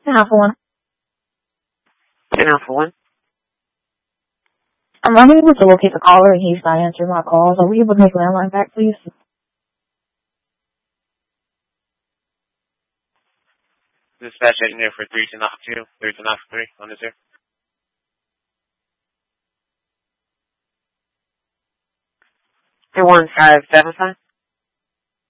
Alpha One. Alpha One. I'm unable to locate the caller and he's not answering my calls. Are we able to make landline back, please? Dispatch engineer for 3292, 3293 on this air. 21575.